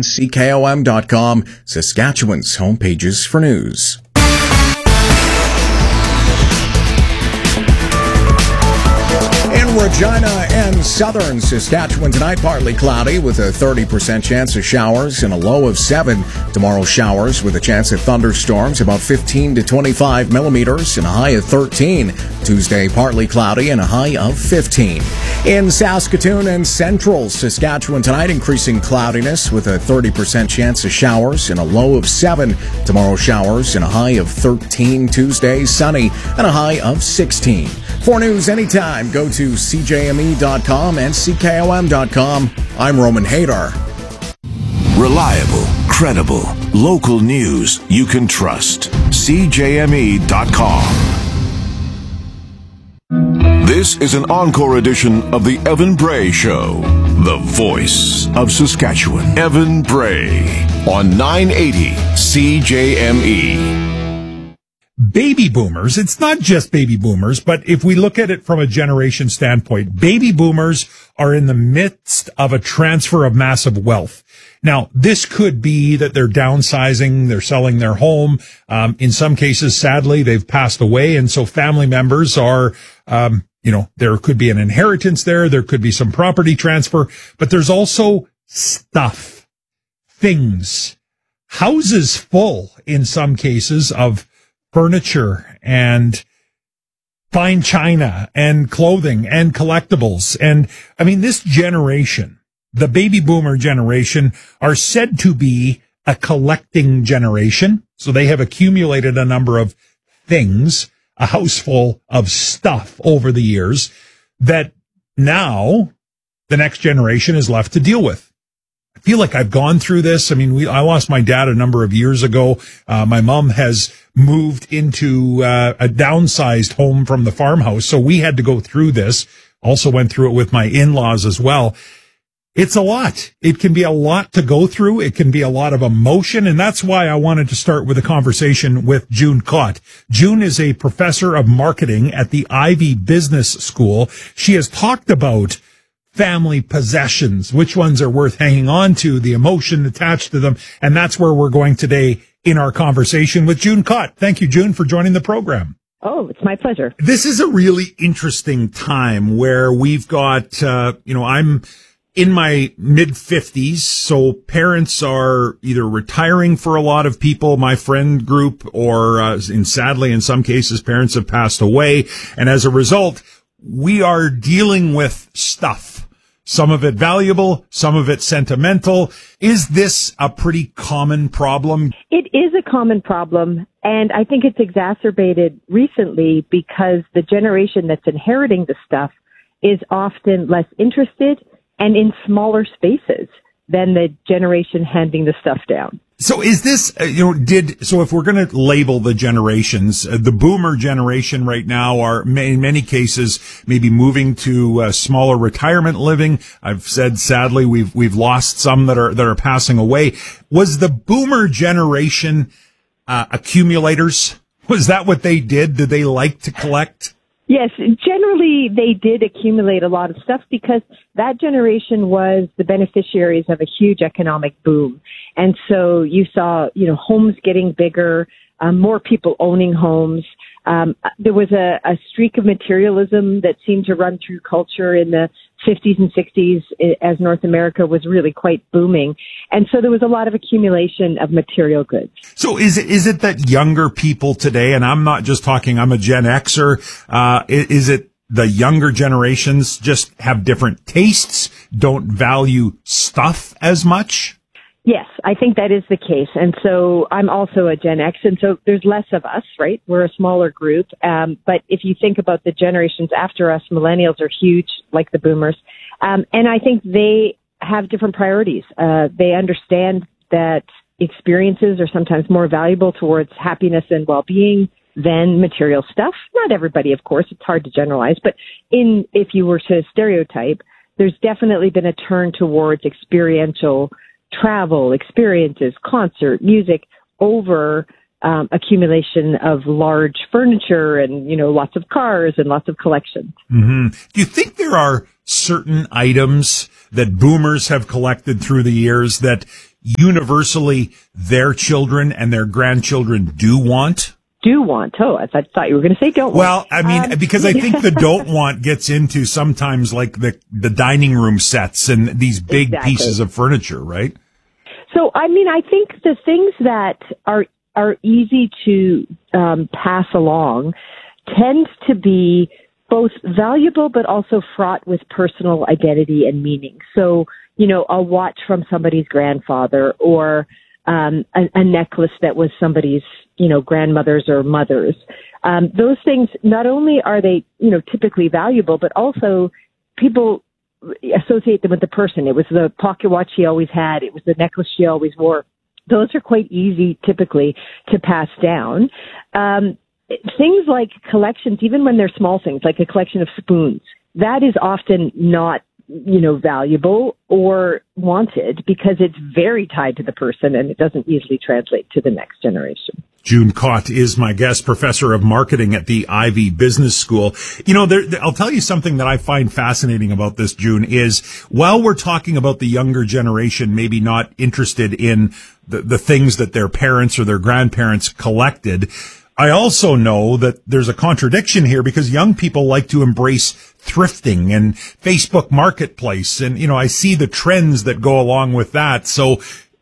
CKOM.com, Saskatchewan's homepages for news. Regina and southern Saskatchewan tonight, partly cloudy with a 30% chance of showers and a low of 7. Tomorrow, showers with a chance of thunderstorms, about 15 to 25 millimeters and a high of 13. Tuesday, partly cloudy and a high of 15. In Saskatoon and central Saskatchewan tonight, increasing cloudiness with a 30% chance of showers and a low of 7. Tomorrow, showers and a high of 13. Tuesday, sunny and a high of 16. For news anytime, go to CJME.com and CKOM.com. I'm Roman Hadar. Reliable, credible, local news you can trust. CJME.com. This is an encore edition of the Evan Bray Show, the voice of Saskatchewan. Evan Bray on 980 CJME. Baby boomers, it's not just baby boomers, but if we look at it from a generation standpoint, baby boomers are in the midst of a transfer of massive wealth. Now, this could be that they're downsizing, they're selling their home. In some cases, sadly, they've passed away. And so family members are, there could be an inheritance there. There could be some property transfer, but there's also stuff, things, houses full in some cases of furniture and fine china and clothing and collectibles. And I mean, this generation, the baby boomer generation, are said to be a collecting generation. So they have accumulated a number of things, a house full of stuff over the years that now the next generation is left to deal with. I feel like I've gone through this. I mean, I lost my dad a number of years ago. My mom has moved into a downsized home from the farmhouse, so we had to go through this. Also went through it with my in-laws as well. It's a lot. It can be a lot to go through. It can be a lot of emotion, and that's why I wanted to start with a conversation with June Kott. June is a professor of marketing at the Ivey Business School. She has talked about family possessions, which ones are worth hanging on to, the emotion attached to them. And that's where we're going today in our conversation with June Kott. Thank you, June, for joining the program. Oh, it's my pleasure. This is a really interesting time where we've got, I'm in my mid-50s, so parents are either retiring for a lot of people, my friend group, or sadly, in some cases, parents have passed away. And as a result, we are dealing with stuff. Some of it valuable, some of it sentimental. Is this a pretty common problem? It is a common problem, and I think it's exacerbated recently because the generation that's inheriting the stuff is often less interested and in smaller spaces than the generation handing the stuff down. So is this, so if we're going to label the generations, the boomer generation right now are in many cases maybe moving to smaller retirement living. I've said sadly we've lost some that are passing away. Was the boomer generation accumulators? Was that what they did? Did they like to collect? Yes, generally they did accumulate a lot of stuff because that generation was the beneficiaries of a huge economic boom. And so you saw, homes getting bigger, more people owning homes. There was a streak of materialism that seemed to run through culture in the 50s and 60s as North America was really quite booming. And so there was a lot of accumulation of material goods. So is it that younger people today, and I'm not just talking, I'm a Gen Xer, is it the younger generations just have different tastes, don't value stuff as much? Yes, I think that is the case. And so I'm also a Gen X, and so there's less of us, right? We're a smaller group. But if you think about the generations after us, millennials are huge, like the boomers. And I think they have different priorities. They understand that experiences are sometimes more valuable towards happiness and well-being than material stuff. Not everybody, of course. It's hard to generalize. But if you were to stereotype, there's definitely been a turn towards experiential travel, experiences, concert, music over accumulation of large furniture and, lots of cars and lots of collections. Mm-hmm. Do you think there are certain items that boomers have collected through the years that universally their children and their grandchildren do want? Do want. Oh, I thought you were going to say don't want. Well, I mean, because I think the don't want gets into sometimes like the dining room sets and these big pieces of furniture, right? So, I mean, I think the things that are easy to pass along tend to be both valuable but also fraught with personal identity and meaning. So, you know, a watch from somebody's grandfather or a necklace that was somebody's, you know, grandmother's or mother's. Those things, not only are they, you know, typically valuable, but also people associate them with the person. It was the pocket watch she always had. It was the necklace she always wore. Those are quite easy typically to pass down. Things like collections, even when they're small things, like a collection of spoons, that is often not, you know, valuable or wanted because it's very tied to the person and it doesn't easily translate to the next generation. June Kott is my guest, professor of marketing at the Ivey Business School. You know, I'll tell you something that I find fascinating about this, June, is while we're talking about the younger generation maybe not interested in the things that their parents or their grandparents collected, I also know that there's a contradiction here because young people like to embrace thrifting and Facebook Marketplace. And, you know, I see the trends that go along with that. So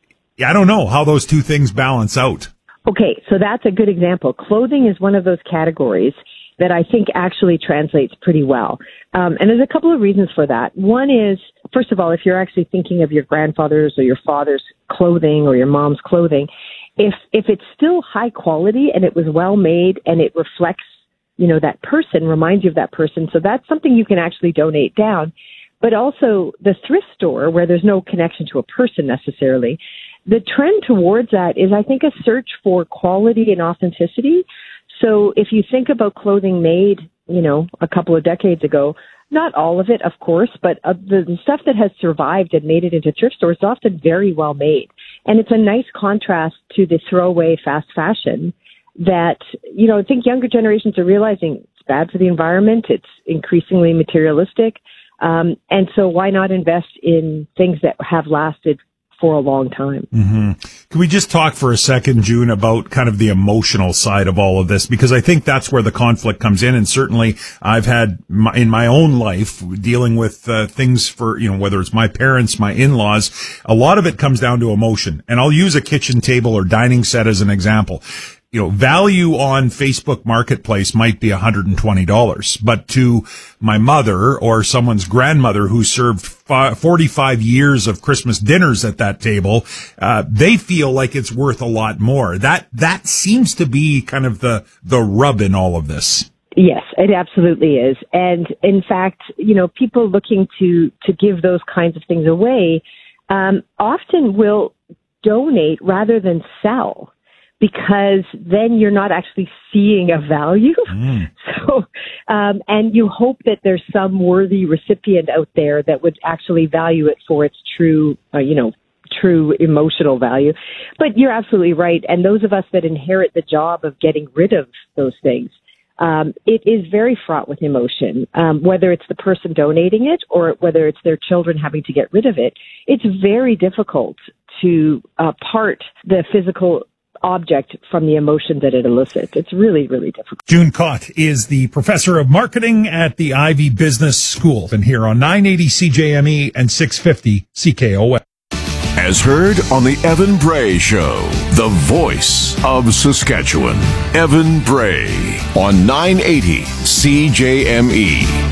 I don't know how those two things balance out. Okay, so that's a good example. Clothing is one of those categories that I think actually translates pretty well. And there's a couple of reasons for that. One is, first of all, if you're actually thinking of your grandfather's or your father's clothing or your mom's clothing, if it's still high quality and it was well made and it reflects, you know, that person, reminds you of that person, so that's something you can actually donate down. But also the thrift store, where there's no connection to a person necessarily, the trend towards that is, I think, a search for quality and authenticity. So if you think about clothing made, you know, a couple of decades ago, not all of it, of course, but the stuff that has survived and made it into thrift stores is often very well made. And it's a nice contrast to the throwaway fast fashion that, you know, I think younger generations are realizing it's bad for the environment. It's increasingly materialistic. And so why not invest in things that have lasted for a long time. Mm-hmm. Can we just talk for a second, June, about kind of the emotional side of all of this? Because I think that's where the conflict comes in. And certainly I've had in my own life dealing with things for, you know, whether it's my parents, my in-laws, a lot of it comes down to emotion. And I'll use a kitchen table or dining set as an example. You know, value on Facebook Marketplace might be $120, but to my mother or someone's grandmother who served 45 years of Christmas dinners at that table, they feel like it's worth a lot more. That seems to be kind of the rub in all of this. Yes, it absolutely is. And in fact, you know, people looking to give those kinds of things away, often will donate rather than sell, because then you're not actually seeing a value. So, and you hope that there's some worthy recipient out there that would actually value it for its true, true emotional value. But you're absolutely right. And those of us that inherit the job of getting rid of those things, it is very fraught with emotion, whether it's the person donating it or whether it's their children having to get rid of it. It's very difficult to part the physical object from the emotion that it elicits. It's really, really difficult. June Kott is the professor of marketing at the Ivey Business School, and here on 980 CJME and 650 CKOM. As heard on the Evan Bray Show, the voice of Saskatchewan. Evan Bray on 980 CJME.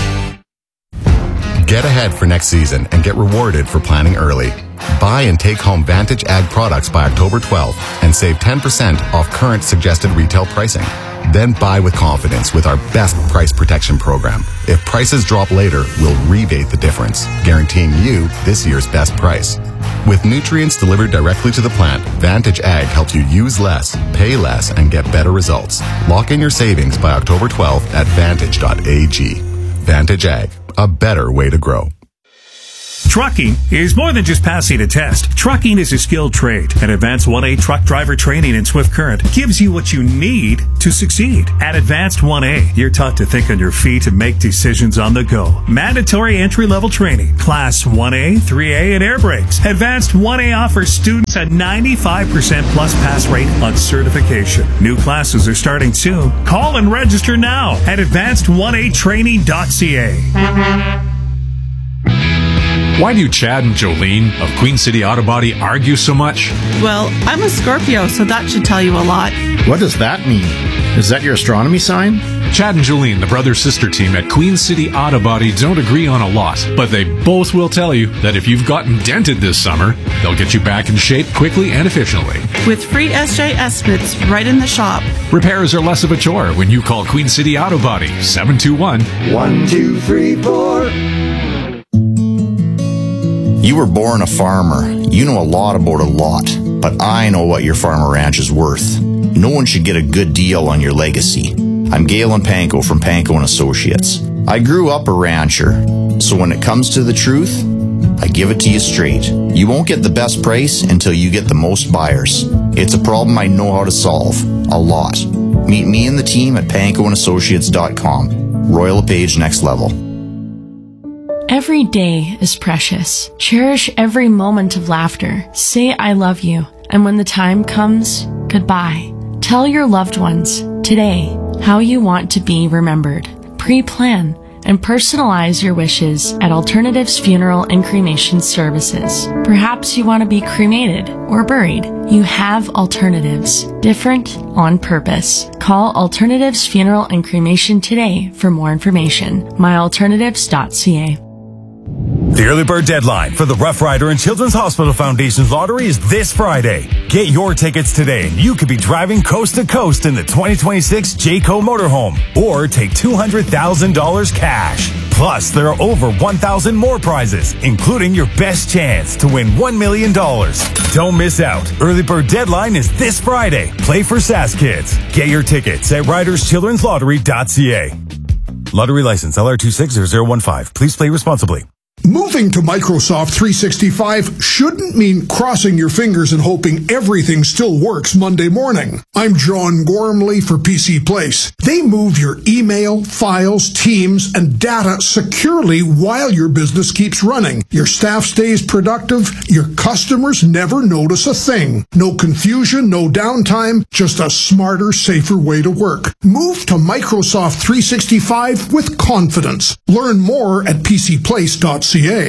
Get ahead for next season and get rewarded for planning early. Buy and take home Vantage Ag products by October 12th and save 10% off current suggested retail pricing. Then buy with confidence with our best price protection program. If prices drop later, we'll rebate the difference, guaranteeing you this year's best price. With nutrients delivered directly to the plant, Vantage Ag helps you use less, pay less, and get better results. Lock in your savings by October 12th at vantage.ag. Vantage Ag, a better way to grow. Trucking is more than just passing a test. Trucking is a skilled trade, and Advanced 1A truck driver training in Swift Current gives you what you need to succeed. At Advanced 1A, you're taught to think on your feet and make decisions on the go. Mandatory entry-level training, Class 1A, 3A, and air brakes. Advanced 1A offers students a 95% plus pass rate on certification. New classes are starting soon. Call and register now at advanced1atraining.ca. Why do Chad and Jolene of Queen City Auto Body argue so much? Well, I'm a Scorpio, so that should tell you a lot. What does that mean? Is that your astronomy sign? Chad and Jolene, the brother-sister team at Queen City Auto Body, don't agree on a lot, but they both will tell you that if you've gotten dented this summer, they'll get you back in shape quickly and efficiently. With free SJ estimates right in the shop. Repairs are less of a chore when you call Queen City Auto Body, 721-1234. You were born a farmer. You know a lot about a lot, but I know what your farm or ranch is worth. No one should get a good deal on your legacy. I'm Galen Panko from Panko & Associates. I grew up a rancher, so when it comes to the truth, I give it to you straight. You won't get the best price until you get the most buyers. It's a problem I know how to solve. A lot. Meet me and the team at pankoandassociates.com. Royal LePage Next Level. Every day is precious. Cherish every moment of laughter. Say I love you. And when the time comes, goodbye. Tell your loved ones today how you want to be remembered. Pre-plan and personalize your wishes at Alternatives Funeral and Cremation Services. Perhaps you want to be cremated or buried. You have alternatives. Different on purpose. Call Alternatives Funeral and Cremation today for more information. myalternatives.ca. The early bird deadline for the Rough Rider and Children's Hospital Foundation's lottery is this Friday. Get your tickets today and you could be driving coast to coast in the 2026 Jayco motorhome or take $200,000 cash. Plus, there are over 1,000 more prizes, including your best chance to win $1 million. Don't miss out. Early bird deadline is this Friday. Play for SAS Kids. Get your tickets at riderschildrenslottery.ca. Lottery license LR260015. Please play responsibly. Moving to Microsoft 365 shouldn't mean crossing your fingers and hoping everything still works Monday morning. I'm John Gormley for PC Place. They move your email, files, teams, and data securely while your business keeps running. Your staff stays productive. Your customers never notice a thing. No confusion, no downtime, just a smarter, safer way to work. Move to Microsoft 365 with confidence. Learn more at PCPlace.ca.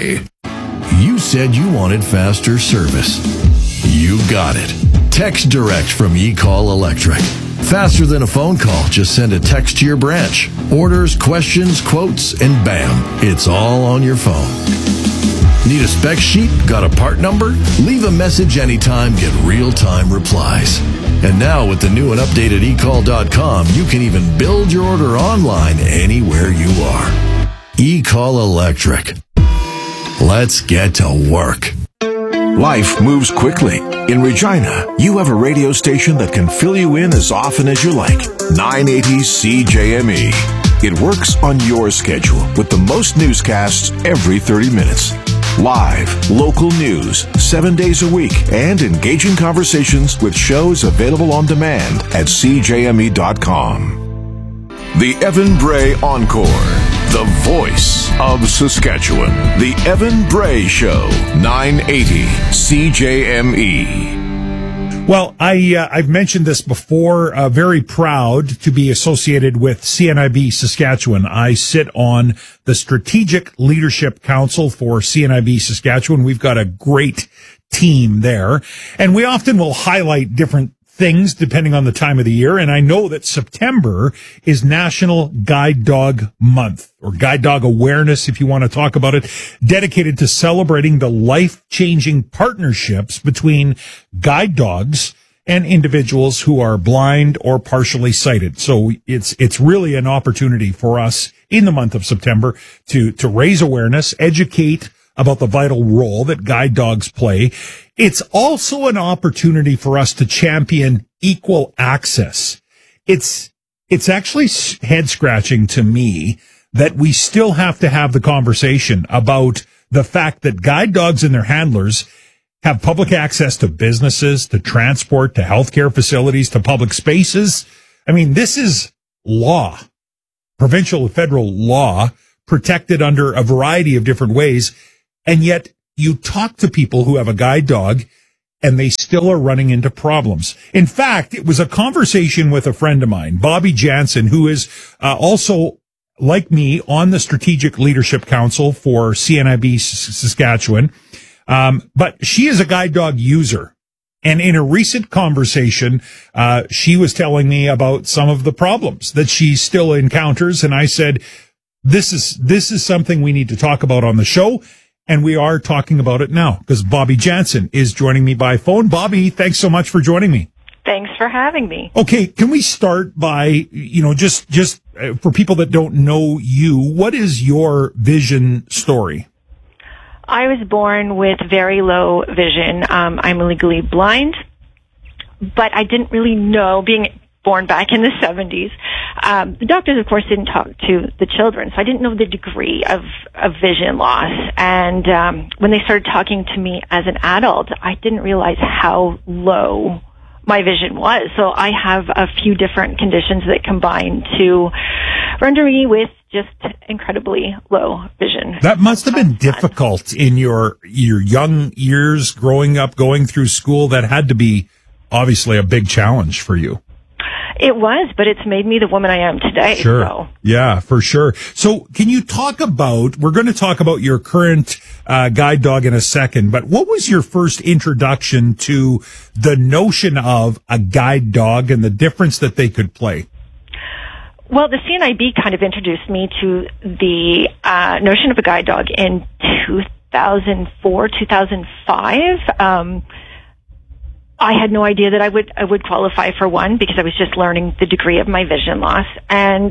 You said you wanted faster service. You got it. Text Direct from eCall Electric. Faster than a phone call. Just send a text to your branch. Orders, questions, quotes, and bam, it's all on your phone. Need a spec sheet? Got a part number? Leave a message anytime, get real-time replies. And now with the new and updated eCall.com, you can even build your order online anywhere you are. eCall Electric. Let's get to work. Life moves quickly. In Regina, you have a radio station that can fill you in as often as you like. 980 CJME. It works on your schedule with the most newscasts every 30 minutes. Live, local news, 7 days a week, and engaging conversations with shows available on demand at CJME.com. The Evan Bray Encore. The voice of Saskatchewan. The Evan Bray Show, 980 CJME. Well, I've mentioned this before. Very proud to be associated with CNIB Saskatchewan. I sit on the Strategic Leadership Council for CNIB Saskatchewan. We've got a great team there, and we often will highlight different things depending on the time of the year. And I know that September is National Guide Dog Month, or Guide Dog Awareness, if you want to talk about it, dedicated to celebrating the life-changing partnerships between guide dogs and individuals who are blind or partially sighted. So it's really an opportunity for us in the month of September to raise awareness, educate about the vital role that guide dogs play. It's also an opportunity for us to champion equal access. It's actually head scratching to me that we still have to have the conversation about the fact that guide dogs and their handlers have public access to businesses, to transport, to healthcare facilities, to public spaces. I mean, this is law, provincial and federal law, protected under a variety of different ways. And yet you talk to people who have a guide dog and they still are running into problems. In fact, it was a conversation with a friend of mine, Bobby Jansen, who is also, like me, on the Strategic Leadership Council for CNIB Saskatchewan. But she is a guide dog user. And in a recent conversation, she was telling me about some of the problems that she still encounters. And I said, this is something we need to talk about on the show. And we are talking about it now because Bobby Jansen is joining me by phone. Bobby, thanks so much for joining me. Thanks for having me. Okay, can we start by, just for people that don't know you, what is your vision story? I was born with very low vision. I'm legally blind, but I didn't really know, being born back in the 70s. The doctors, of course, didn't talk to the children, so I didn't know the degree of vision loss. And when they started talking to me as an adult, I didn't realize how low my vision was. So I have a few different conditions that combine to render me with just incredibly low vision. That must have been difficult in your young years growing up, going through school. That had to be obviously a big challenge for you. It was, but it's made me the woman I am today. Sure. So. Yeah, for sure. So can you talk about, we're going to talk about your current guide dog in a second, but what was your first introduction to the notion of a guide dog and the difference that they could play? Well, the CNIB kind of introduced me to the notion of a guide dog in 2004, 2005. I had no idea that I would qualify for one because I was just learning the degree of my vision loss. And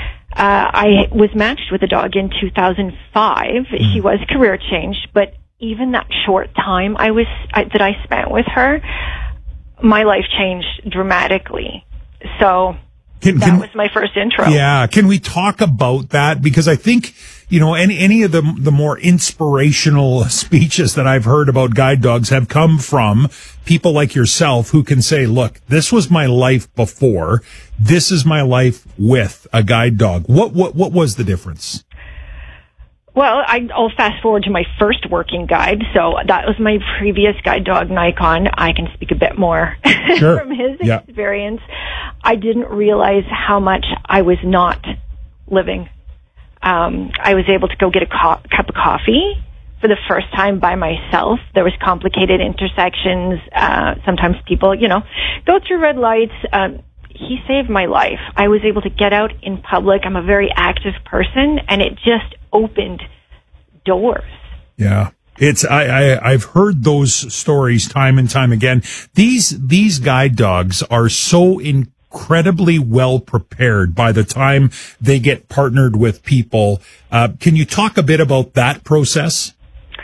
I was matched with a dog in 2005. He was career changed, but even that short time that I spent with her, my life changed dramatically. So that was my first intro. Yeah. Can we talk about that? Because I think, any of the more inspirational speeches that I've heard about guide dogs have come from people like yourself who can say, look, this was my life before. This is my life with a guide dog. What was the difference? Well, I'll fast forward to my first working guide. So that was my previous guide dog, Nikon. I can speak a bit more Sure. from his experience. I didn't realize how much I was not living. I was able to go get a cup of coffee for the first time by myself. There was complicated intersections. Sometimes people, go through red lights. He saved my life. I was able to get out in public. I'm a very active person, and it just opened doors. Yeah. I've heard those stories time and time again. These guide dogs are so incredibly well prepared by the time they get partnered with people. Can you talk a bit about that process?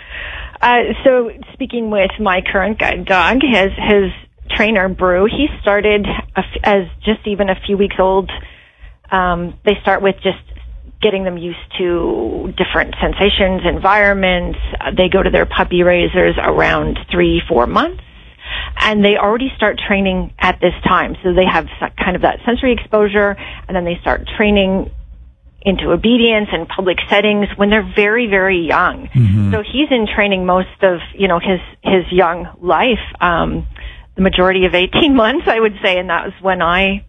So speaking with my current guide dog, his trainer, Brew, he started as just even a few weeks old. They start with just getting them used to different sensations, environments. They go to their puppy raisers around 3-4 months, and they already start training at this time. So they have kind of that sensory exposure, and then they start training into obedience in public settings when they're very, very young. Mm-hmm. So he's in training most of, his young life, the majority of 18 months, I would say, and that was when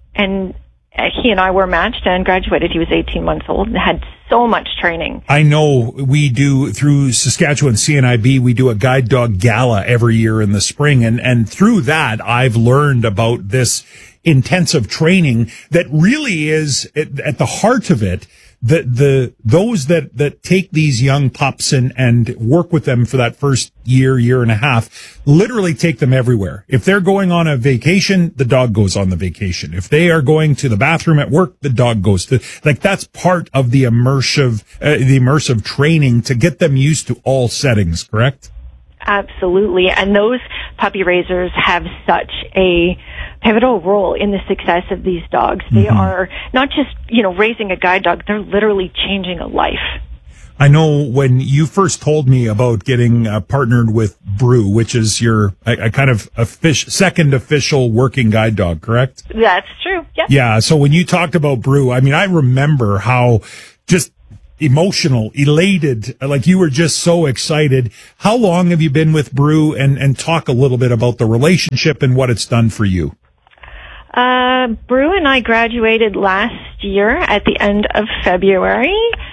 he and I were matched and graduated. He was 18 months old and had so much training. I know we do through Saskatchewan CNIB, we do a guide dog gala every year in the spring. And through that, I've learned about this intensive training that really is at the heart of it. Those that take these young pups and work with them for that first year and a half, literally take them everywhere. If they're going on a vacation, the dog goes on the vacation. If they are going to the bathroom at work, the dog goes to, that's part of the immersive training to get them used to all settings, correct? Absolutely. And those puppy raisers have such a pivotal role in the success of these dogs. They are not just, raising a guide dog, they're literally changing a life. I know when you first told me about getting partnered with Brew, which is your kind of second official working guide dog, correct? That's true. Yeah. Yeah. So when you talked about Brew, I mean, I remember how just emotional, elated, like you were just so excited. How long have you been with Brew? And talk a little bit about the relationship and what it's done for you. Brew and I graduated last year at the end of February.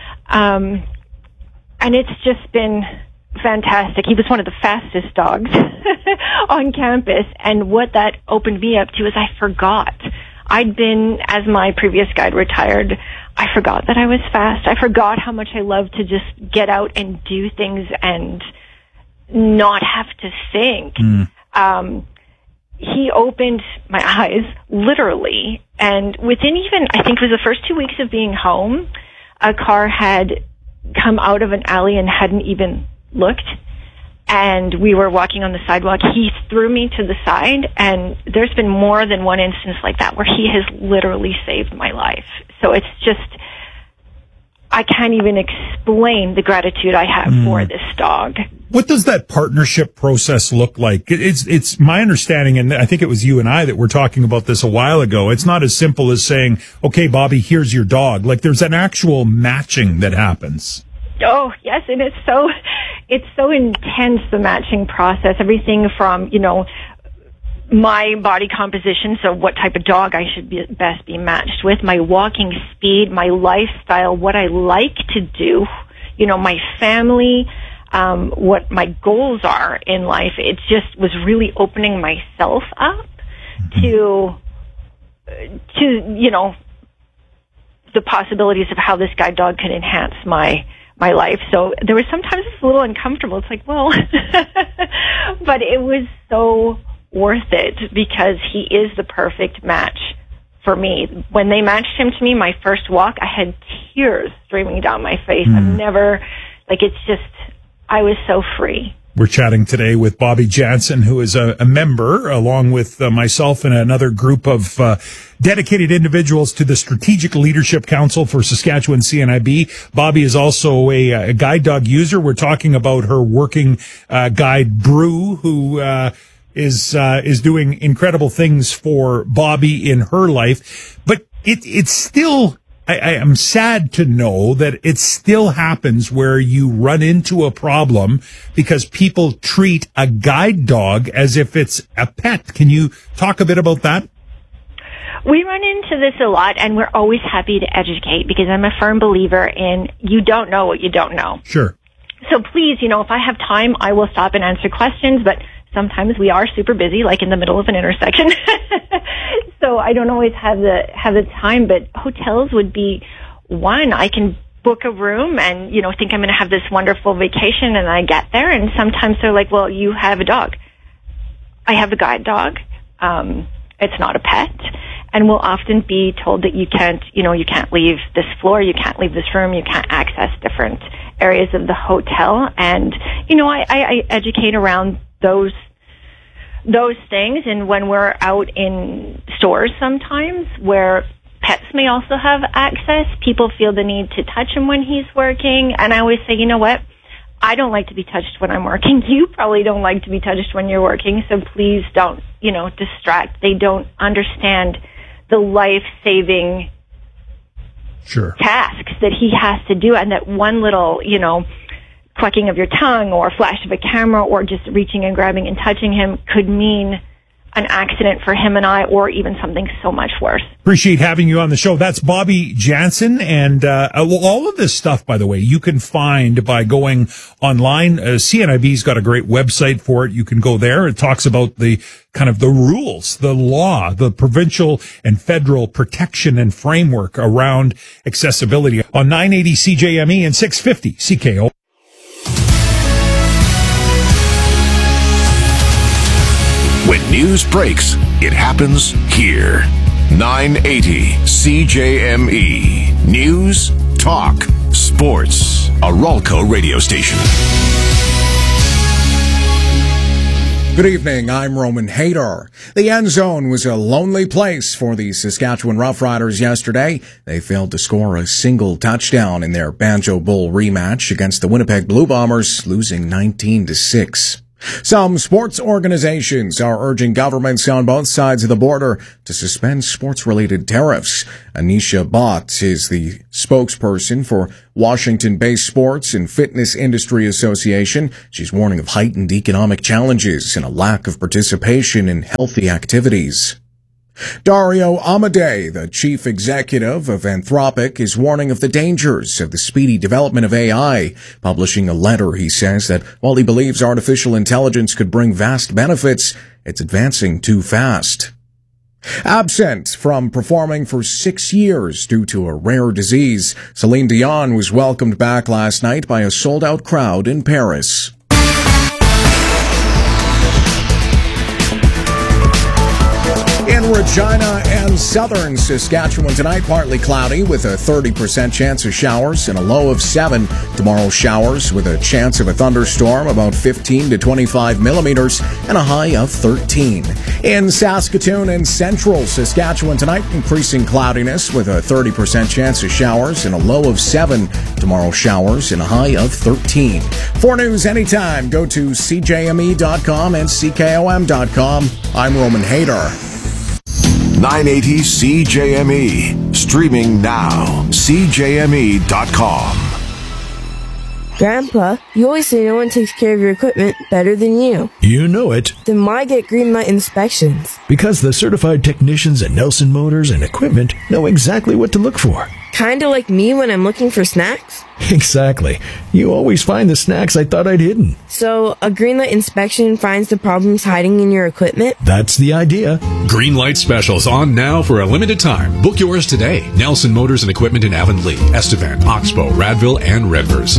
And it's just been fantastic. He was one of the fastest dogs on campus. And what that opened me up to is I forgot. I'd been, as my previous guide retired, I forgot that I was fast. I forgot how much I loved to just get out and do things and not have to think. He opened my eyes, literally. And within even, I think it was the first 2 weeks of being home, a car had come out of an alley and hadn't even looked. And we were walking on the sidewalk. He threw me to the side, and there's been more than one instance like that where he has literally saved my life. So it's just, I can't even explain the gratitude I have for this dog. What does that partnership process look like? It's my understanding, and I think it was you and I that were talking about this a while ago. It's not as simple as saying, okay, Bobby, here's your dog. Like, there's an actual matching that happens. Oh, yes, and it's so intense, the matching process. Everything from, my body composition, so what type of dog I should best be matched with, my walking speed, my lifestyle, what I like to do, my family, what my goals are in life. It just was really opening myself up to the possibilities of how this guide dog can enhance my life. So there was sometimes it's a little uncomfortable. It's like, well, but it was so worth it because he is the perfect match for me. When they matched him to me, my first walk, I had tears streaming down my face. I've never, I was so free. We're chatting today with Bobby Jansen, who is a member, along with myself and another group of dedicated individuals to the Strategic Leadership Council for Saskatchewan CNIB. Bobby is also a guide dog user. We're talking about her working guide, Brew, who is doing incredible things for Bobby in her life. But it's still, I am sad to know that it still happens where you run into a problem because people treat a guide dog as if it's a pet. Can you talk a bit about that? We run into this a lot, and we're always happy to educate because I'm a firm believer in you don't know what you don't know. Sure. So please, if I have time, I will stop and answer questions, but sometimes we are super busy, like in the middle of an intersection. So I don't always have the time, but hotels would be one. I can book a room and, think I'm going to have this wonderful vacation, and I get there, and sometimes they're like, well, you have a dog. I have a guide dog. It's not a pet. And we'll often be told that you can't leave this floor, you can't leave this room, you can't access different areas of the hotel. And, I educate around those things. And when we're out in stores sometimes where pets may also have access, people feel the need to touch him when he's working. And I always say, you know what? I don't like to be touched when I'm working. You probably don't like to be touched when you're working. So please don't, distract. They don't understand the life-saving tasks that he has to do. And that one little, clucking of your tongue or flash of a camera or just reaching and grabbing and touching him could mean an accident for him and I, or even something so much worse. Appreciate having you on the show. That's Bobby Jansen. And all of this stuff, by the way, you can find by going online. CNIB's got a great website for it. You can go there. It talks about the kind of the rules, the law, the provincial and federal protection and framework around accessibility on 980 CJME and 650 CKO. When news breaks, it happens here. 980 CJME. News, talk, sports. A Ralco radio station. Good evening, I'm Roman Hayter. The end zone was a lonely place for the Saskatchewan Roughriders yesterday. They failed to score a single touchdown in their Banjo Bowl rematch against the Winnipeg Blue Bombers, losing 19-6. Some sports organizations are urging governments on both sides of the border to suspend sports-related tariffs. Anisha Bott is the spokesperson for Washington-based Sports and Fitness Industry Association. She's warning of heightened economic challenges and a lack of participation in healthy activities. Dario Amodei, the chief executive of Anthropic, is warning of the dangers of the speedy development of AI, publishing a letter. He says that while he believes artificial intelligence could bring vast benefits, it's advancing too fast. Absent from performing for 6 years due to a rare disease, Celine Dion was welcomed back last night by a sold-out crowd in Paris. In Regina and southern Saskatchewan tonight, partly cloudy with a 30% chance of showers and a low of 7. Tomorrow, showers with a chance of a thunderstorm, about 15 to 25 millimeters, and a high of 13. In Saskatoon and central Saskatchewan tonight, increasing cloudiness with a 30% chance of showers and a low of 7. Tomorrow, showers and a high of 13. For news anytime, go to CJME.com and CKOM.com. I'm Roman Hayter. 980 CJME. Streaming now. CJME.com. Grandpa, you always say no one takes care of your equipment better than you. You know it. Then why get Greenlight inspections? Because the certified technicians at Nelson Motors and Equipment know exactly what to look for. Kinda like me when I'm looking for snacks? Exactly. You always find the snacks I thought I'd hidden. So, a Greenlight inspection finds the problems hiding in your equipment? That's the idea. Greenlight specials on now for a limited time. Book yours today. Nelson Motors and Equipment in Avonlea, Estevan, Oxbow, Radville, and Redvers.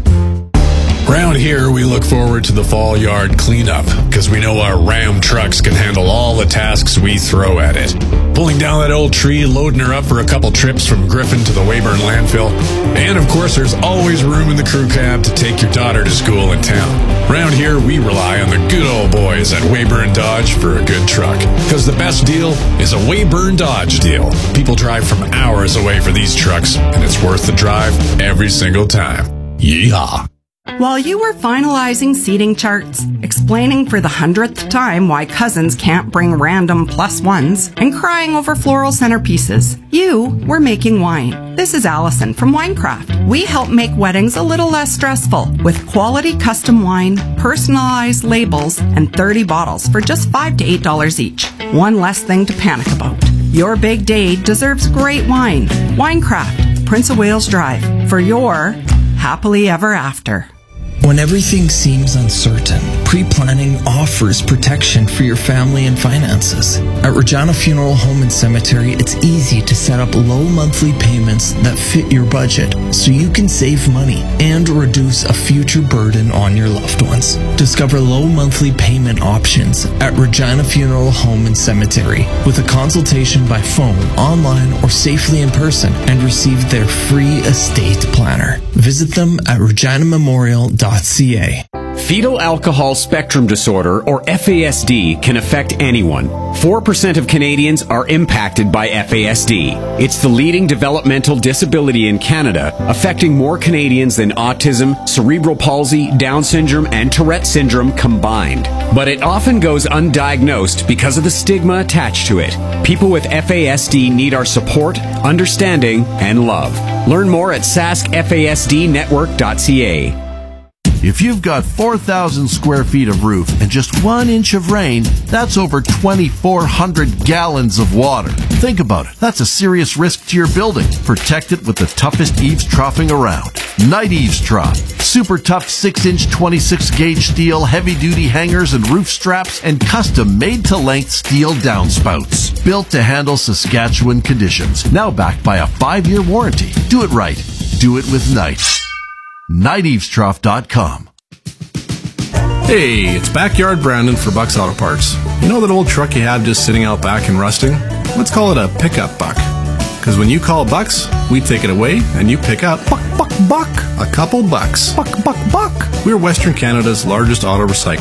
Around here, we look forward to the fall yard cleanup because we know our Ram trucks can handle all the tasks we throw at it. Pulling down that old tree, loading her up for a couple trips from Griffin to the Weyburn landfill. And of course, there's always room in the crew cab to take your daughter to school in town. Around here, we rely on the good old boys at Weyburn Dodge for a good truck. Because the best deal is a Weyburn Dodge deal. People drive from hours away for these trucks, and it's worth the drive every single time. Yeehaw! While you were finalizing seating charts, explaining for the 100th time why cousins can't bring random +1s, and crying over floral centerpieces, you were making wine. This is Allison from Winecraft. We help make weddings a little less stressful with quality custom wine, personalized labels, and 30 bottles for just $5 to $8 each. One less thing to panic about. Your big day deserves great wine. Winecraft, Prince of Wales Drive, for your happily ever after. When everything seems uncertain, pre-planning offers protection for your family and finances. At Regina Funeral Home and Cemetery, it's easy to set up low monthly payments that fit your budget so you can save money and reduce a future burden on your loved ones. Discover low monthly payment options at Regina Funeral Home and Cemetery with a consultation by phone, online, or safely in person and receive their free estate planner. Visit them at reginamemorial.ca. Fetal alcohol spectrum disorder, or FASD, can affect anyone. 4% of Canadians are impacted by FASD. It's the leading developmental disability in Canada, affecting more Canadians than autism, cerebral palsy, Down syndrome, and Tourette syndrome combined. But it often goes undiagnosed because of the stigma attached to it. People with FASD need our support, understanding, and love. Learn more at saskfasdnetwork.ca. If you've got 4,000 square feet of roof and just 1 inch of rain, that's over 2,400 gallons of water. Think about it. That's a serious risk to your building. Protect it with the toughest eavesdropping around. Night Eaves Drop. Super tough 6-inch 26-gauge steel, heavy-duty hangers and roof straps, and custom made-to-length steel downspouts. Built to handle Saskatchewan conditions. Now backed by a 5-year warranty. Do it right. Do it with Night. NightEavestrough.com. Hey, it's Backyard Brandon for Buck's Auto Parts. You know that old truck you have just sitting out back and rusting? Let's call it a pickup buck. Because when you call Bucks, we take it away and you pick up buck, a couple bucks. Buck. We're Western Canada's largest auto recycler.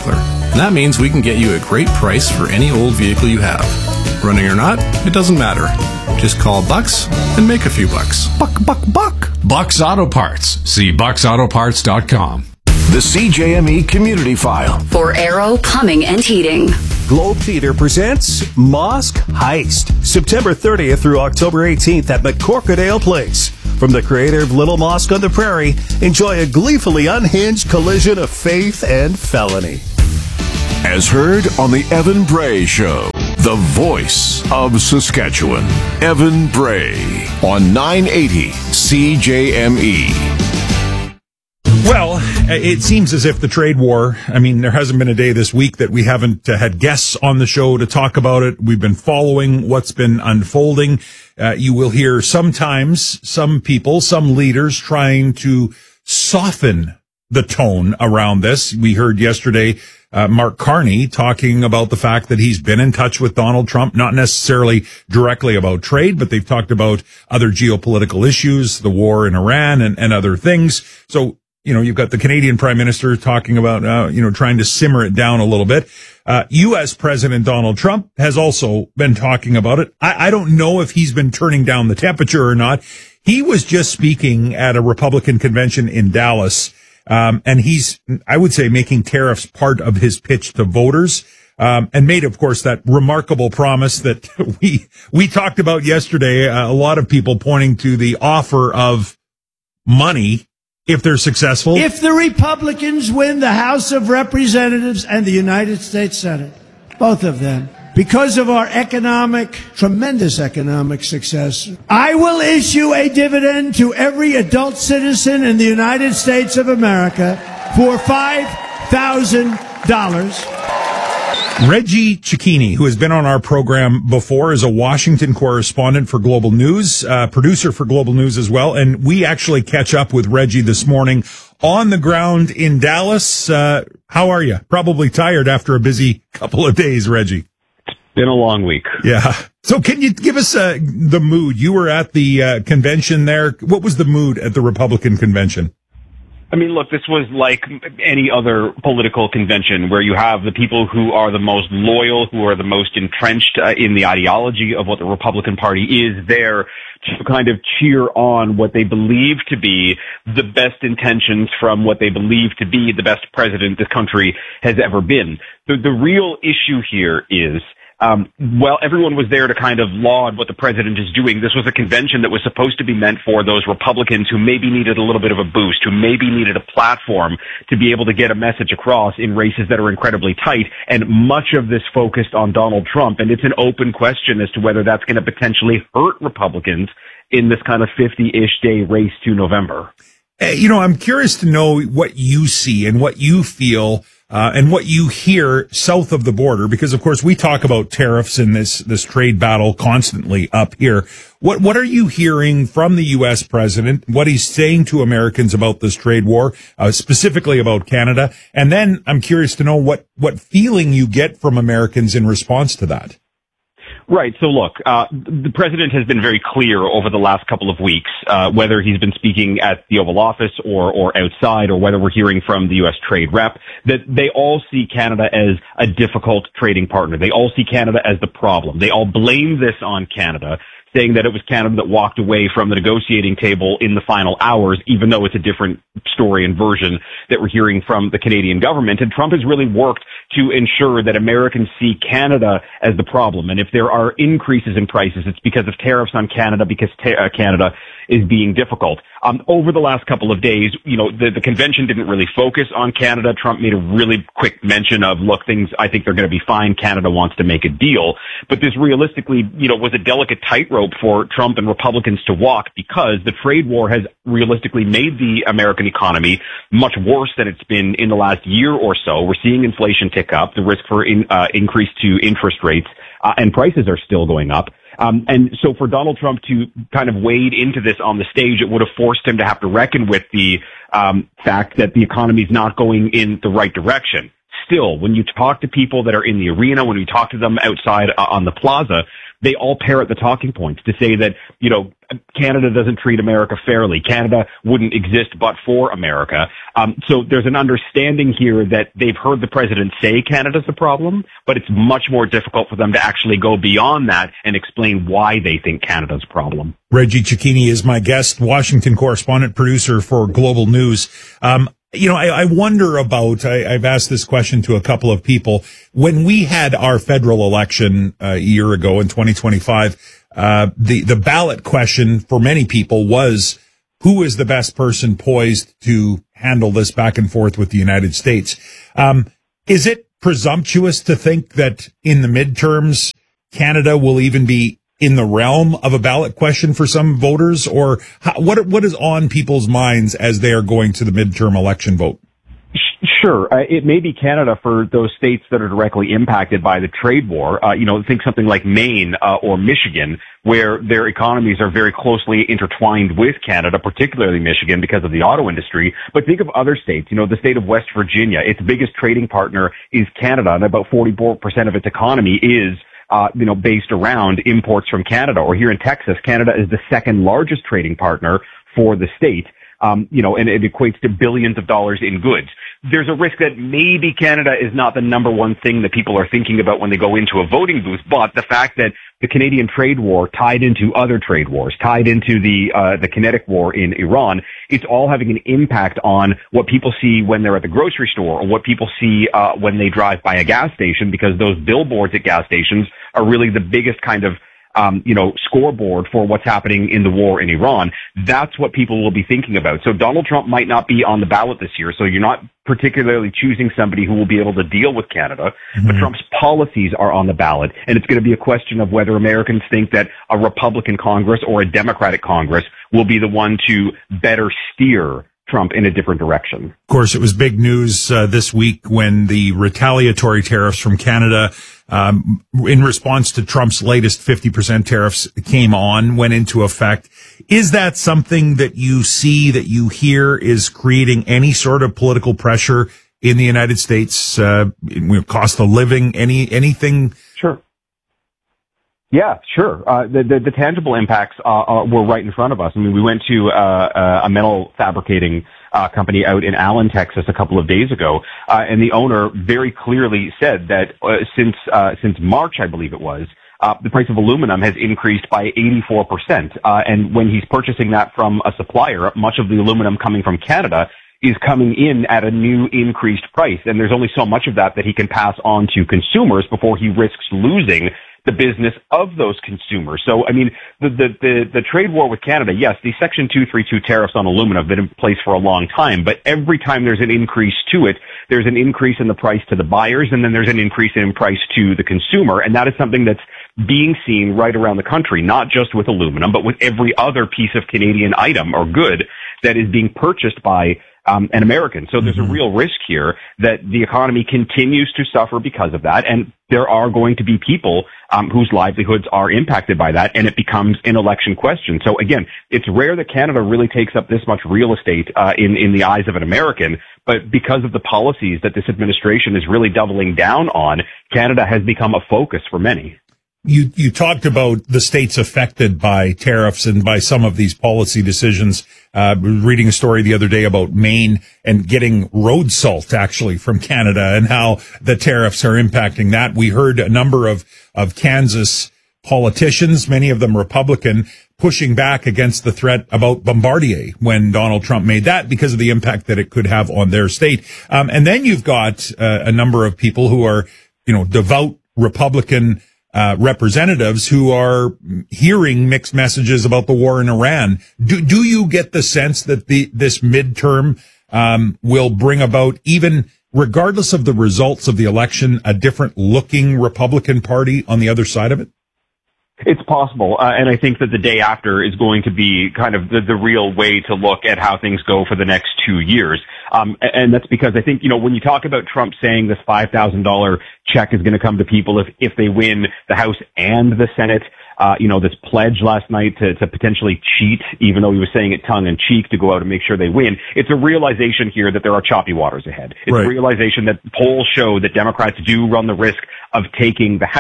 And that means we can get you a great price for any old vehicle you have. Running or not, it doesn't matter. Just call Bucks and make a few bucks. Buck. Bucks Auto Parts. See bucksautoparts.com. The CJME Community File. For Aero Plumbing and Heating. Globe Theater presents Mosque Heist, September 30th through October 18th at McCorkadale Place. From the creator of Little Mosque on the Prairie, enjoy a gleefully unhinged collision of faith and felony. As heard on the Evan Bray Show, the voice of Saskatchewan. Evan Bray on 980 CJME. Well, it seems as if the trade war, I mean, there hasn't been a day this week that we haven't had guests on the show to talk about it. We've been following what's been unfolding. You will hear sometimes some people, some leaders trying to soften the tone around this. We heard yesterday Mark Carney talking about the fact that he's been in touch with Donald Trump, not necessarily directly about trade, but they've talked about other geopolitical issues, the war in Iran and other things. So, you know, you've got the Canadian Prime Minister talking about, trying to simmer it down a little bit. U.S. President Donald Trump has also been talking about it. I don't know if he's been turning down the temperature or not. He was just speaking at a Republican convention in Dallas, and he's, I would say, making tariffs part of his pitch to voters, and made, of course, that remarkable promise that we talked about yesterday. A lot of people pointing to the offer of money if they're successful. If the Republicans win the House of Representatives and the United States Senate, both of them, because of our tremendous economic success, I will issue a dividend to every adult citizen in the United States of America for $5,000. Reggie Cecchini, who has been on our program before, is a Washington correspondent for Global News, producer for Global News as well. And we actually catch up with Reggie this morning on the ground in Dallas. How are you? Probably tired after a busy couple of days, Reggie. It's been a long week. Yeah. So can you give us the mood? You were at the convention there. What was the mood at the Republican convention? I mean, look, this was like any other political convention where you have the people who are the most loyal, who are the most entrenched in the ideology of what the Republican Party is there to kind of cheer on what they believe to be the best intentions from what they believe to be the best president this country has ever been. The real issue here is, well, everyone was there to kind of laud what the president is doing. This was a convention that was supposed to be meant for those Republicans who maybe needed a little bit of a boost, who maybe needed a platform to be able to get a message across in races that are incredibly tight. And much of this focused on Donald Trump. And it's an open question as to whether that's going to potentially hurt Republicans in this kind of 50-ish day race to November. I'm curious to know what you see and what you feel and what you hear south of the border, because of course we talk about tariffs and this trade battle constantly up here. What are you hearing from the U.S. president? What he's saying to Americans about this trade war, specifically about Canada, and then I'm curious to know what feeling you get from Americans in response to that. Right. So look, the president has been very clear over the last couple of weeks, whether he's been speaking at the Oval Office or outside, or whether we're hearing from the U.S. trade rep, that they all see Canada as a difficult trading partner. They all see Canada as the problem. They all blame this on Canada, saying that it was Canada that walked away from the negotiating table in the final hours, even though it's a different story and version that we're hearing from the Canadian government. And Trump has really worked to ensure that Americans see Canada as the problem. And if there are increases in prices, it's because of tariffs on Canada, because Canada is being difficult. Over the last couple of days, the convention didn't really focus on Canada. Trump made a really quick mention of, look, I think they're going to be fine. Canada wants to make a deal. But this realistically, was a delicate tightrope for Trump and Republicans to walk, because the trade war has realistically made the American economy much worse than it's been in the last year or so. We're seeing inflation tick up, the risk for increase to interest rates, and prices are still going up. And so for Donald Trump to kind of wade into this on the stage, it would have forced him to have to reckon with the fact that the economy is not going in the right direction. Still, when you talk to people that are in the arena, when we talk to them outside on the plaza, they all parrot the talking points to say that, Canada doesn't treat America fairly. Canada wouldn't exist but for America. So there's an understanding here that they've heard the president say Canada's the problem, but it's much more difficult for them to actually go beyond that and explain why they think Canada's a problem. Reggie Cecchini is my guest, Washington correspondent, producer for Global News. I wonder about, I've asked this question to a couple of people. When we had our federal election a year ago in 2025, the ballot question for many people was, who is the best person poised to handle this back and forth with the United States? Is it presumptuous to think that in the midterms, Canada will even be in the realm of a ballot question for some voters? Or what is on people's minds as they are going to the midterm election vote? Sure. It may be Canada for those states that are directly impacted by the trade war. Think something like Maine or Michigan, where their economies are very closely intertwined with Canada, particularly Michigan because of the auto industry. But think of other states. The state of West Virginia, its biggest trading partner is Canada, and about 44% of its economy is based around imports from Canada. Or here in Texas, Canada is the second largest trading partner for the state. And it equates to billions of dollars in goods. There's a risk that maybe Canada is not the number one thing that people are thinking about when they go into a voting booth, but the fact that the Canadian trade war tied into other trade wars, tied into the kinetic war in Iran, it's all having an impact on what people see when they're at the grocery store or what people see when they drive by a gas station, because those billboards at gas stations are really the biggest kind of scoreboard for what's happening in the war in Iran. That's what people will be thinking about. So Donald Trump might not be on the ballot this year. So you're not particularly choosing somebody who will be able to deal with Canada, but Trump's policies are on the ballot. And it's going to be a question of whether Americans think that a Republican Congress or a Democratic Congress will be the one to better steer Trump in a different direction. Of course, it was big news this week when the retaliatory tariffs from Canada, in response to Trump's latest 50% tariffs, went into effect. Is that something that you see, that you hear, is creating any sort of political pressure in the United States? Cost of living, anything? Sure. Yeah, sure. The tangible impacts were right in front of us. I mean, we went to a metal fabricating company out in Allen, Texas, a couple of days ago, and the owner very clearly said that since March, I believe it was, the price of aluminum has increased by 84%. And when he's purchasing that from a supplier, much of the aluminum coming from Canada is coming in at a new increased price. And there's only so much of that he can pass on to consumers before he risks losing the business of those consumers. So, I mean, the trade war with Canada, yes, the Section 232 tariffs on aluminum have been in place for a long time, but every time there's an increase to it, there's an increase in the price to the buyers, and then there's an increase in price to the consumer. And that is something that's being seen right around the country, not just with aluminum, but with every other piece of Canadian item or good that is being purchased by an American. So there's a real risk here that the economy continues to suffer because of that. And there are going to be people whose livelihoods are impacted by that, and it becomes an election question. So again, it's rare that Canada really takes up this much real estate in the eyes of an American, but because of the policies that this administration is really doubling down on, Canada has become a focus for many. You talked about the states affected by tariffs and by some of these policy decisions. Reading a story the other day about Maine and getting road salt actually from Canada and how the tariffs are impacting that. We heard a number of Kansas politicians, many of them Republican, pushing back against the threat about Bombardier when Donald Trump made that because of the impact that it could have on their state. And then you've got a number of people who are, devout Republican representatives who are hearing mixed messages about the war in Iran. Do you get the sense that this midterm will bring about, even regardless of the results of the election, a different looking Republican Party on the other side of it? It's possible, and I think that the day after is going to be kind of the real way to look at how things go for the next 2 years. And that's because I think, when you talk about Trump saying this $5,000 check is going to come to people if they win the House and the Senate, this pledge last night to potentially cheat, even though he was saying it tongue in cheek to go out and make sure they win. It's a realization here that there are choppy waters ahead. It's a realization that polls show that Democrats do run the risk of taking the House.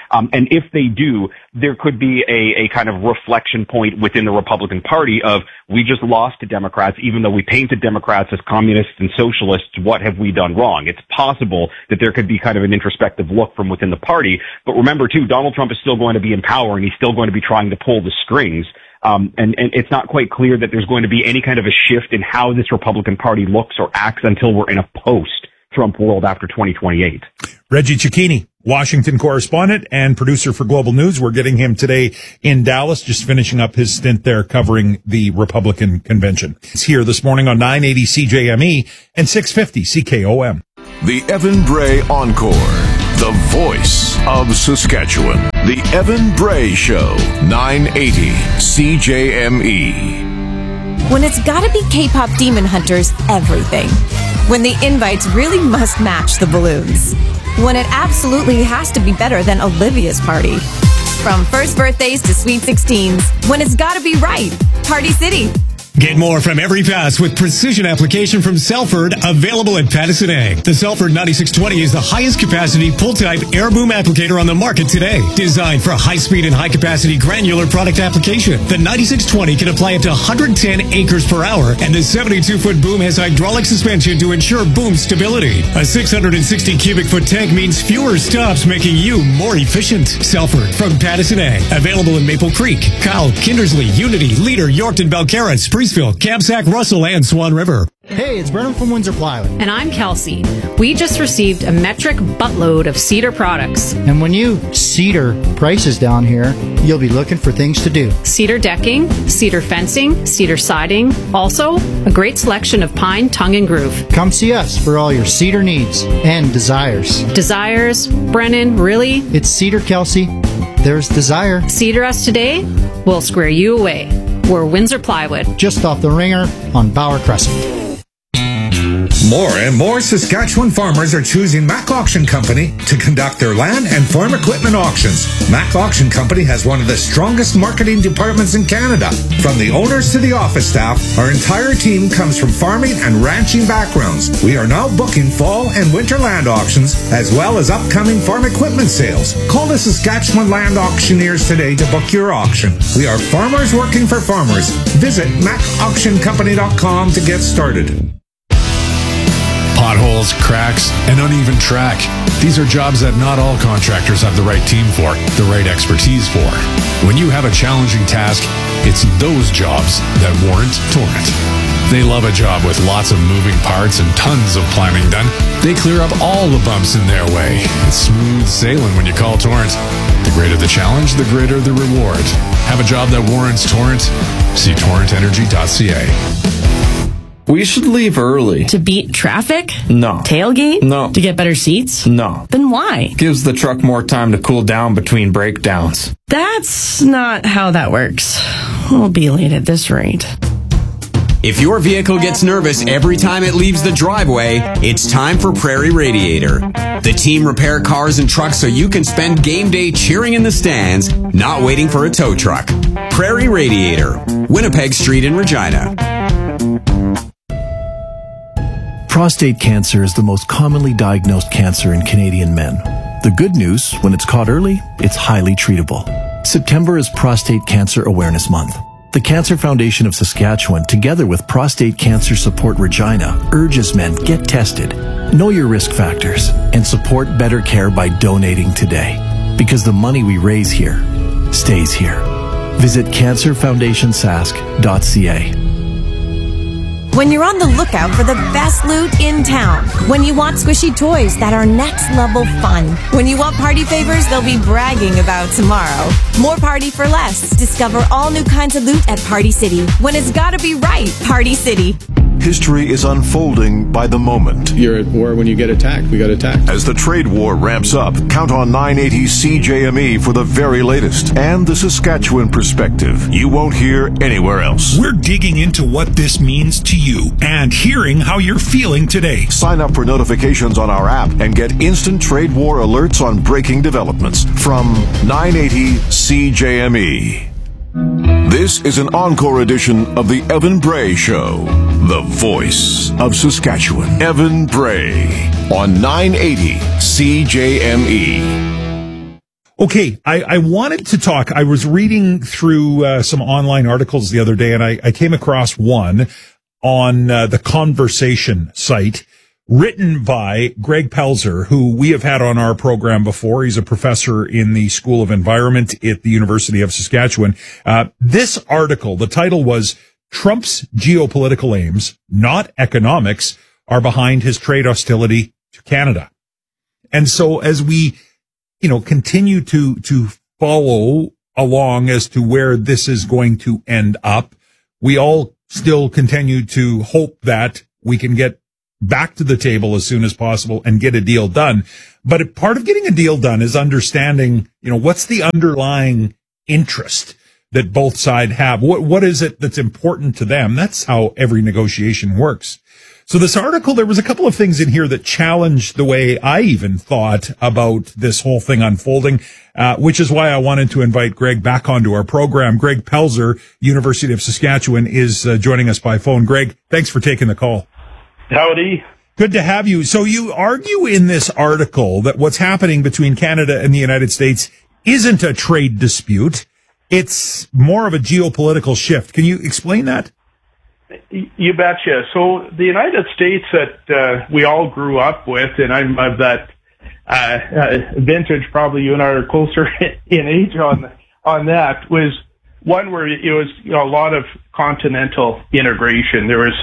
And if they do, there could be a kind of reflection point within the Republican Party of, we just lost to Democrats, even though we painted Democrats as communists and socialists. What have we done wrong? It's possible that there could be kind of an introspective look from within the party. But remember, too, Donald Trump is still going to be in power, and he's still going to be trying to pull the strings. And it's not quite clear that there's going to be any kind of a shift in how this Republican Party looks or acts until we're in a post-Trump world after 2028. Reggie Cecchini, Washington correspondent and producer for Global News. We're getting him today in Dallas, just finishing up his stint there covering the Republican convention. He's here this morning on 980 CJME and 650 CKOM. The Evan Bray Encore, the voice of Saskatchewan. The Evan Bray Show, 980 CJME. When it's gotta be K-pop Demon Hunters, everything. When the invites really must match the balloons. When it absolutely has to be better than Olivia's party. From first birthdays to sweet 16s, when it's gotta be right, Party City. Get more from every pass with precision application from Selford, available at Patterson Ag. The Selford 9620 is the highest capacity pull-type air boom applicator on the market today. Designed for high-speed and high-capacity granular product application, the 9620 can apply up to 110 acres per hour, and the 72-foot boom has hydraulic suspension to ensure boom stability. A 660 cubic foot tank means fewer stops, making you more efficient. Selford from Patterson Ag. Available in Maple Creek, Kyle, Kindersley, Unity, Leader, Yorkton, Belcarra, Spreeceville, Kamsack, Russell, and Swan River. Hey, it's Brennan from Windsor Plywood. And I'm Kelsey. We just received a metric buttload of Cedar products. And when you Cedar prices down here, you'll be looking for things to do. Cedar decking, cedar fencing, cedar siding. Also, a great selection of pine, tongue, and groove. Come see us for all your cedar needs and desires. Desires? Brennan, really? It's Cedar, Kelsey. There's desire. Cedar us today, we'll square you away. We're Windsor Plywood. Just off the Ringer on Bauer Crescent. More and more Saskatchewan farmers are choosing Mac Auction Company to conduct their land and farm equipment auctions. Mac Auction Company has one of the strongest marketing departments in Canada. From the owners to the office staff, our entire team comes from farming and ranching backgrounds. We are now booking fall and winter land auctions, as well as upcoming farm equipment sales. Call the Saskatchewan Land Auctioneers today to book your auction. We are farmers working for farmers. Visit macauctioncompany.com to get started. Potholes, cracks, and uneven track. These are jobs that not all contractors have the right team for, the right expertise for. When you have a challenging task, it's those jobs that warrant Torrent. They love a job with lots of moving parts and tons of planning done. They clear up all the bumps in their way. It's smooth sailing when you call Torrent. The greater the challenge, the greater the reward. Have a job that warrants Torrent? See torrentenergy.ca. We should leave early. To beat traffic? No. Tailgate? No. To get better seats? No. Then why? Gives the truck more time to cool down between breakdowns. That's not how that works. We'll be late at this rate. If your vehicle gets nervous every time it leaves the driveway, it's time for Prairie Radiator. The team repair cars and trucks so you can spend game day cheering in the stands, not waiting for a tow truck. Prairie Radiator, Winnipeg Street in Regina. Prostate cancer is the most commonly diagnosed cancer in Canadian men. The good news, when it's caught early, it's highly treatable. September is Prostate Cancer Awareness Month. The Cancer Foundation of Saskatchewan, together with Prostate Cancer Support Regina, urges men get tested, know your risk factors, and support better care by donating today. Because the money we raise here stays here. Visit cancerfoundationsask.ca. When you're on the lookout for the best loot in town. When you want squishy toys that are next level fun. When you want party favors they'll be bragging about tomorrow. More party for less. Discover all new kinds of loot at Party City. When it's gotta be right, Party City. History is unfolding by the moment. You're at war when you get attacked. We got attacked. As the trade war ramps up, count on 980 CJME for the very latest and the Saskatchewan perspective you won't hear anywhere else. We're digging into what this means to you and hearing how you're feeling today. Sign up for notifications on our app and get instant trade war alerts on breaking developments from 980 CJME. This is an encore edition of the Evan Bray Show, the voice of Saskatchewan. Evan Bray on 980 CJME. Okay, I wanted to talk. I was reading through some online articles the other day, and I came across one on the Conversation site, written by Greg Pelzer, who we have had on our program before. He's a professor in the School of Environment at the University of Saskatchewan. This article, the title was "Trump's Geopolitical Aims, Not Economics, Are Behind His Trade Hostility to Canada." And so as we, continue to follow along as to where this is going to end up, we all still continue to hope that we can get back to the table as soon as possible and get a deal done. But part of getting a deal done is understanding, what's the underlying interest that both sides have? What is it that's important to them? That's how every negotiation works. So this article, there was a couple of things in here that challenged the way I even thought about this whole thing unfolding, which is why I wanted to invite Greg back onto our program. Greg Pelzer, University of Saskatchewan, is joining us by phone. Greg, thanks for taking the call. Howdy. Good to have you. So you argue in this article that what's happening between Canada and the United States isn't a trade dispute. It's more of a geopolitical shift. Can you explain that? You betcha. So the United States that we all grew up with, and I'm of that vintage, probably you and I are closer in age on that, was one where it was a lot of continental integration. There was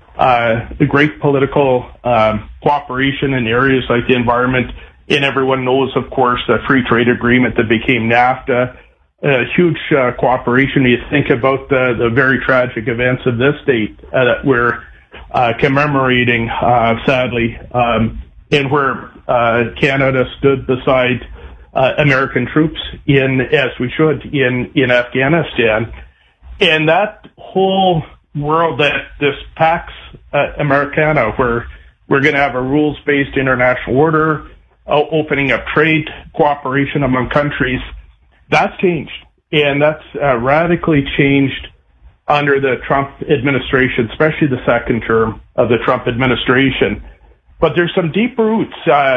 the great political cooperation in areas like the environment, and everyone knows, of course, the free trade agreement that became NAFTA. Huge cooperation. You think about the very tragic events of this date that we're commemorating, sadly, and where Canada stood beside American troops as we should, in Afghanistan. And that whole world, that this Pax Americana, where we're going to have a rules-based international order, opening up trade cooperation among countries, that's changed, and that's radically changed under the Trump administration, especially the second term of the Trump administration. But there's some deep roots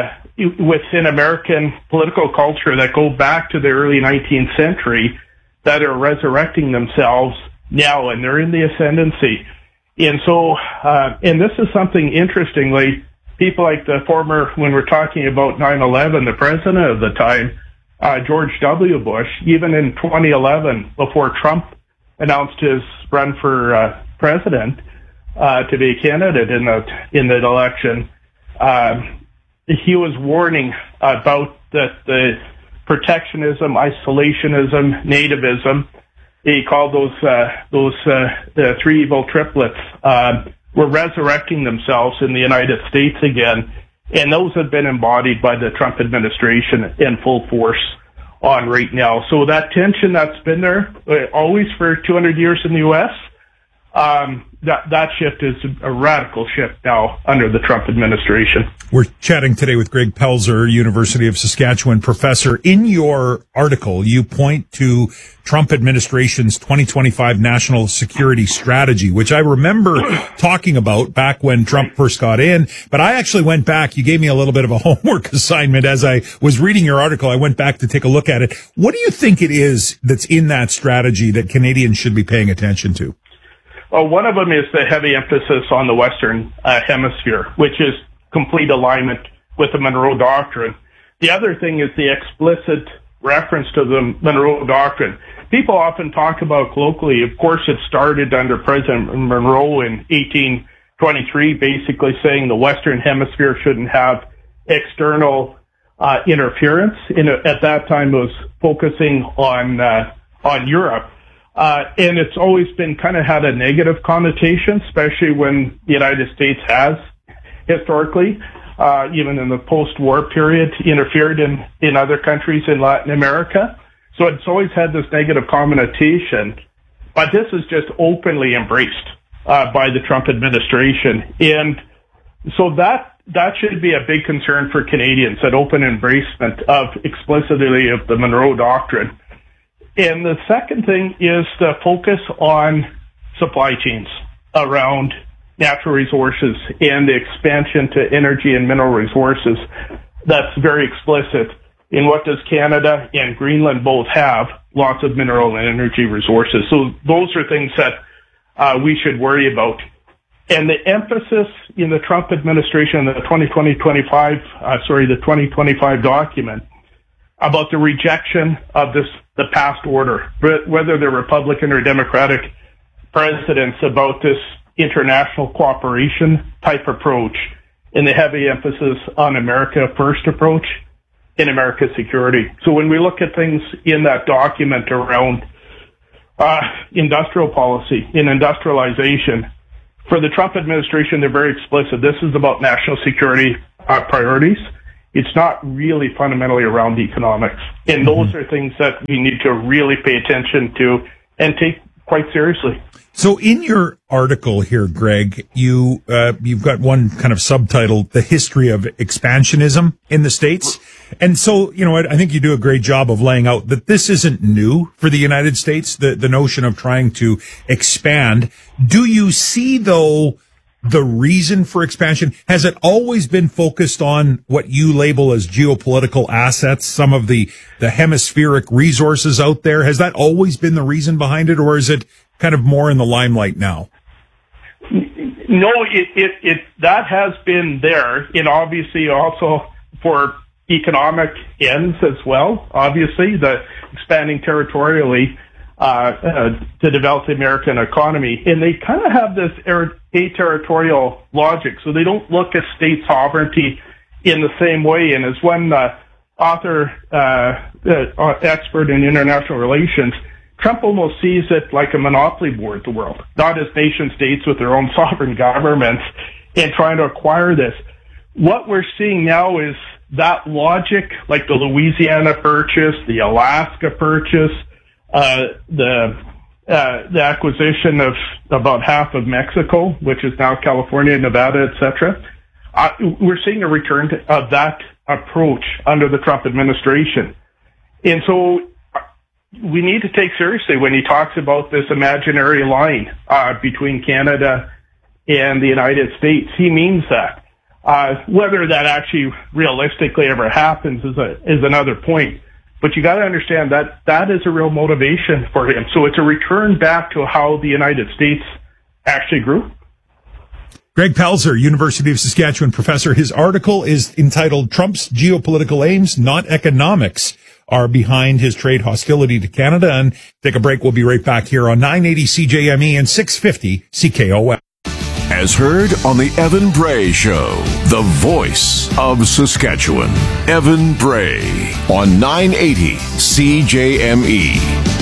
within American political culture that go back to the early 19th century that are resurrecting themselves now, and they're in the ascendancy. And so, and this is something interestingly, people like the former, when we're talking about 9/11, the president of the time, George W. Bush, even in 2011, before Trump announced his run for president to be a candidate in the election, he was warning about the protectionism, isolationism, nativism. He called those the three evil triplets were resurrecting themselves in the United States again. And those have been embodied by the Trump administration in full force on right now. So that tension that's been there always for 200 years in the U.S., that shift is a radical shift now under the Trump administration. We're chatting today with Greg Pelzer, University of Saskatchewan professor. In your article, you point to Trump administration's 2025 national security strategy, which I remember talking about back when Trump first got in. But I actually went back. You gave me a little bit of a homework assignment as I was reading your article. I went back to take a look at it. What do you think it is that's in that strategy that Canadians should be paying attention to? Well, one of them is the heavy emphasis on the Western Hemisphere, which is complete alignment with the Monroe Doctrine. The other thing is the explicit reference to the Monroe Doctrine. People often talk about colloquially, of course, it started under President Monroe in 1823, basically saying the Western Hemisphere shouldn't have external interference. At that time, it was focusing on Europe. And it's always been kind of had a negative connotation, especially when the United States has historically, even in the post-war period, interfered in other countries in Latin America. So it's always had this negative connotation, but this is just openly embraced by the Trump administration. And so that should be a big concern for Canadians, that open embracement of explicitly of the Monroe Doctrine. And the second thing is the focus on supply chains around natural resources and the expansion to energy and mineral resources. That's very explicit. And what does Canada and Greenland both have? Lots of mineral and energy resources. So those are things that we should worry about. And the emphasis in the Trump administration, the 2025 document about the rejection of the past order, whether they're Republican or Democratic presidents, about this international cooperation type approach and the heavy emphasis on America first approach in America's security. So when we look at things in that document around industrial policy and industrialization, for the Trump administration, they're very explicit. This is about national security priorities. It's not really fundamentally around economics. And those are things that we need to really pay attention to and take quite seriously. So in your article here, Greg, you've got one kind of subtitle, The History of Expansionism in the States. And so, I think you do a great job of laying out that this isn't new for the United States, the notion of trying to expand. Do you see, though, the reason for expansion? Has it always been focused on what you label as geopolitical assets, some of the hemispheric resources out there? Has that always been the reason behind it, or is it kind of more in the limelight now? No, that has been there, and obviously also for economic ends as well. Obviously, the expanding territorially to develop the American economy, and they kind of have this aterritorial logic, so they don't look at state sovereignty in the same way. And as one author, expert in international relations, Trump almost sees it like a monopoly board, the world, not as nation states with their own sovereign governments and trying to acquire this. What we're seeing now is that logic, like the Louisiana Purchase, the Alaska Purchase, the acquisition of about half of Mexico, which is now California, Nevada, etc. We're seeing a return of that approach under the Trump administration. And so we need to take seriously when he talks about this imaginary line between Canada and the United States. He means that. Whether that actually realistically ever happens is another point. But you got to understand that that is a real motivation for him. So it's a return back to how the United States actually grew. Greg Pelzer, University of Saskatchewan professor. His article is entitled "Trump's Geopolitical Aims, Not Economics, Are Behind His Trade Hostility to Canada." And take a break. We'll be right back here on 980 CJME and 650 CKOM. As heard on the Evan Bray Show, the voice of Saskatchewan. Evan Bray on 980 CJME.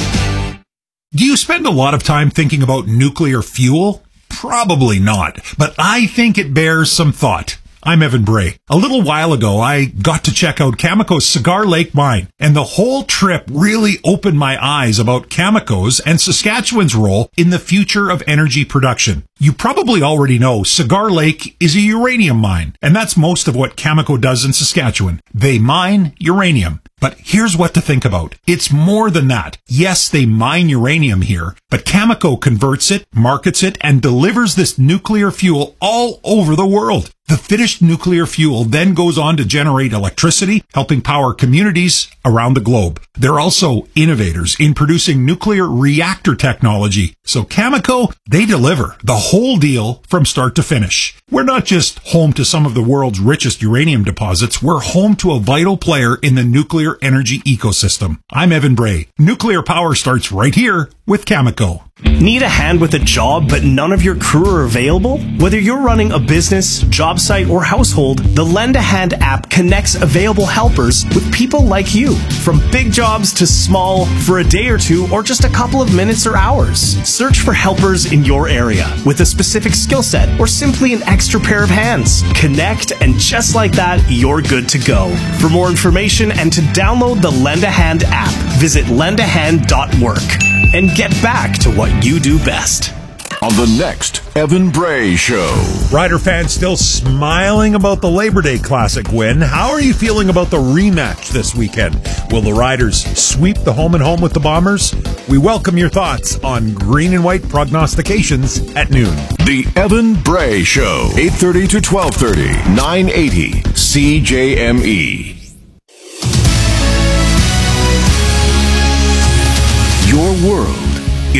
Do you spend a lot of time thinking about nuclear fuel? Probably not, but I think it bears some thought. I'm Evan Bray. A little while ago, I got to check out Cameco's Cigar Lake mine, and the whole trip really opened my eyes about Cameco's and Saskatchewan's role in the future of energy production. You probably already know Cigar Lake is a uranium mine, and that's most of what Cameco does in Saskatchewan. They mine uranium. But here's what to think about. It's more than that. Yes, they mine uranium here, but Cameco converts it, markets it, and delivers this nuclear fuel all over the world. The finished nuclear fuel then goes on to generate electricity, helping power communities around the globe. They're also innovators in producing nuclear reactor technology. So Cameco, they deliver the whole deal from start to finish. We're not just home to some of the world's richest uranium deposits, we're home to a vital player in the nuclear energy ecosystem. I'm Evan Bray. Nuclear power starts right here with Cameco. Need a hand with a job, but none of your crew are available? Whether you're running a business, job site, or household, the Lend a Hand app connects available helpers with people like you. From big jobs to small, for a day or two, or just a couple of minutes or hours. Search for helpers in your area with a specific skill set or simply an extra pair of hands. Connect, and just like that, you're good to go. For more information and to download the Lend a Hand app, visit lendahand.work. And get back to what you do best. On the next Evan Bray Show. Rider fans still smiling about the Labor Day Classic win. How are you feeling about the rematch this weekend? Will the Riders sweep the home and home with the Bombers? We welcome your thoughts on green and white prognostications at noon. The Evan Bray Show, 8:30 to 12:30, 980 CJME.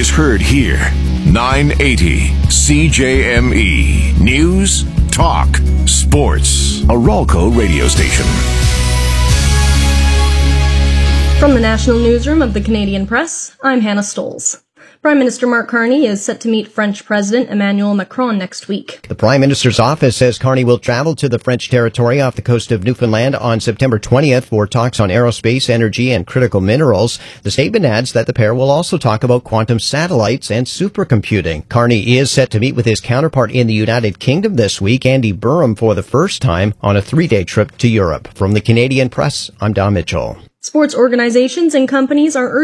is heard here. 980 CJME. News, talk, sports. A Ralco radio station. From the National Newsroom of the Canadian Press, I'm Hannah Stolz. Prime Minister Mark Carney is set to meet French President Emmanuel Macron next week. The Prime Minister's office says Carney will travel to the French territory off the coast of Newfoundland on September 20th for talks on aerospace, energy, and critical minerals. The statement adds that the pair will also talk about quantum satellites and supercomputing. Carney is set to meet with his counterpart in the United Kingdom this week, Andy Burham, for the first time on a 3-day trip to Europe. From the Canadian Press, I'm Don Mitchell. Sports organizations and companies are